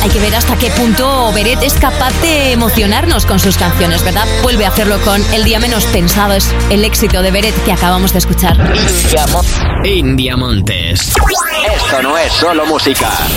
Hay que ver hasta qué punto Beret es capaz de emocionarnos con sus canciones, ¿verdad? Vuelve a hacerlo con El día menos pensado, es el éxito de Beret que acabamos de escuchar. India Montes. Esto no es solo música.